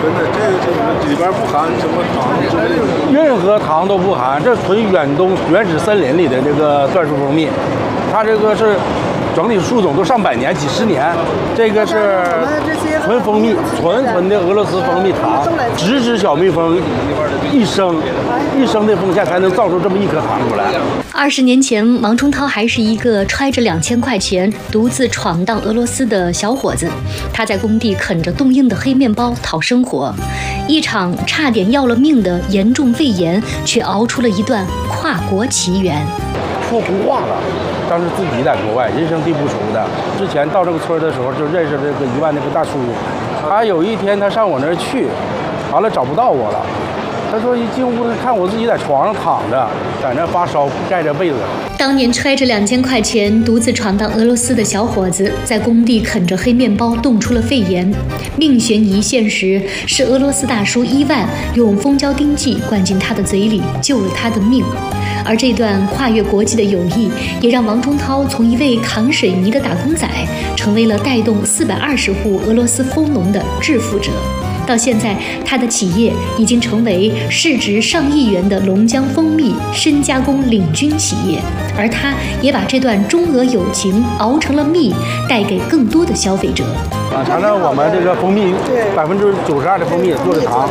真的，这里边不含什么糖之类的， 任何糖都不含，这纯远东原始森林里的这个椴树蜂蜜，它这个是整体树种都上百年、几十年，这个是纯蜂蜜，纯的俄罗斯蜂蜜糖，只小蜜蜂一生的奉献才能造出这么一颗糖出来。 20年前，王冲涛还是一个揣着2000块钱独自闯荡俄罗斯的小伙子，他在工地啃着冻硬的黑面包讨生活，一场差点要了命的严重肺炎，却熬出了一段跨国奇缘。 说胡话了。当时自己在国外人生地不熟的，之前到这个村的时候就认识这个1万那个大叔，他有一天他上我那儿去，完了找不到我了，他说一进屋看我自己在床上躺着，在那发烧盖着被子。 当年揣着2000块钱独自闯荡俄罗斯的小伙子，在工地啃着黑面包冻出了肺炎，命悬一线时，是俄罗斯大叔伊万用蜂胶锭剂灌进他的嘴里，救了他的命。而这段跨越国际的友谊，也让王冲涛从一位扛水泥的打工仔，成为了带动420户俄罗斯蜂农的致富者。到现在，他的企业已经成为市值上亿元的龙江蜂蜜深加工领军企业，而他也把这段中俄友情熬成了蜜，带给更多的消费者。 尝尝我们这个蜂蜜，92%的蜂蜜做的糖，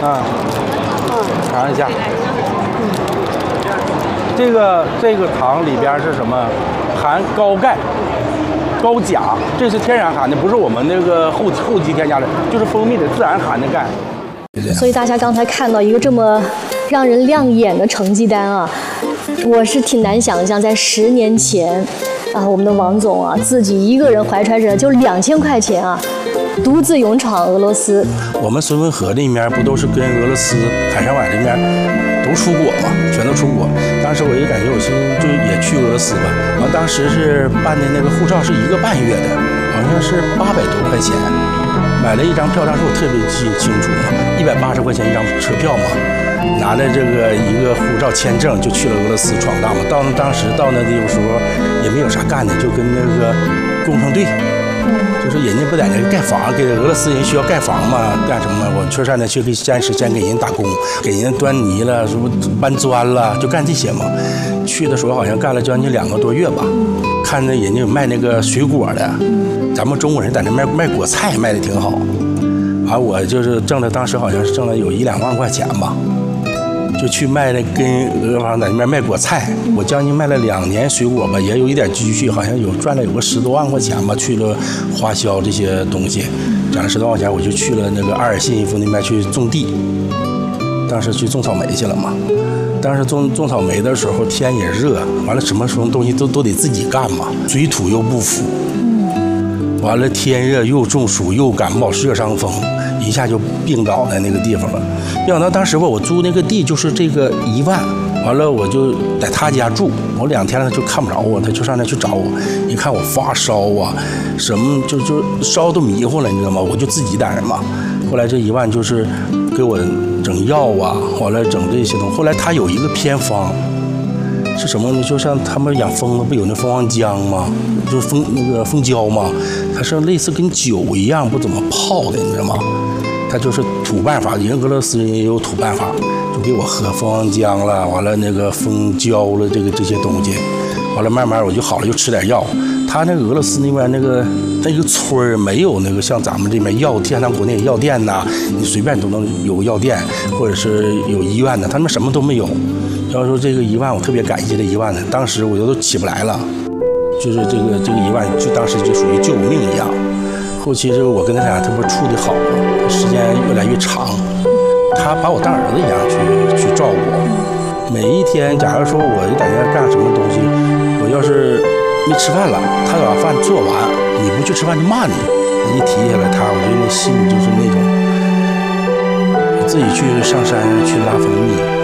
尝一下。这个糖里边是什么？含高钙、高钾，这是天然含的，不是我们那个后期添加的，就是蜂蜜的自然含的钙。 所以大家刚才看到一个这么让人亮眼的成绩单啊，我是挺难想象，在10年前啊，我们的王总啊自己一个人怀揣着就2000块钱啊，独自勇闯俄罗斯。 我们绥芬河这面不都是跟俄罗斯海参崴这面都出国嘛，全都出国。当时我就感觉我就也去俄罗斯吧。完当时是办的那个护照是1个半月的，好像是800多块钱，买了一张票，当时我特别记清楚嘛，180块钱一张车票嘛，拿着这个一个护照签证就去了俄罗斯闯荡嘛。当时到那地方时候也没有啥干的，就跟那个工程队。就是人家不在那盖房，给俄罗斯人需要盖房嘛，干什么？我去上那去给先给人打工，给人端泥了，什么搬砖了，就干这些嘛。去的时候好像干了将近2个多月吧。看着人家有卖那个水果的，咱们中国人在那卖果菜卖的挺好。完我就是挣了，当时好像是挣了有1-2万块钱吧。就去卖了，跟俄方在那边卖果菜，我将近卖了2年水果吧，也有一点积蓄，好像赚了有个10多万块钱吧。去了花销这些东西，攒了10多万块钱，我就去了那个阿尔信夫那边去种地。当时去种草莓去了嘛。当时种草莓的时候天也热，完了什么东西都得自己干嘛，水土又不服，完了天热又中暑又感冒热伤风。一下就病倒在那个地方了。没想到当时吧，我租那个地就是这个1万，完了我就在他家住，我2天了就看不着我，他就上那去找我，一看我发烧啊，什么就烧都迷糊了，你知道吗？我就自己在那嘛。后来这1万就是给我整药啊，完了整这些东西。后来他有一个偏方。是什么呢？就像他们养蜂子不有那蜂王浆吗？就是那个蜂胶吗？它是类似跟酒一样，不怎么泡的，你知道吗？它就是土办法，人俄罗斯人也有土办法，就给我喝蜂王浆了，完了那个蜂胶了，这些东西，完了慢慢我就好了，就吃点药。他那个俄罗斯那边那个村儿没有那个像咱们这边药店，像国内药店呐，你随便都能有药店，或者是有医院的，他们什么都没有。要说这个1万，我特别感谢这1万的，当时我都起不来了，就是这个1万，就当时就属于救我命一样。后期这个我跟他俩特别处的好了，时间越来越长，他把我当儿子一样去照顾。每一天，假如说我在那干什么东西，我要是没吃饭了，他把饭做完，你不去吃饭就骂你，一提起来他，我觉得那心就是那种，自己去上山去拉蜂蜜。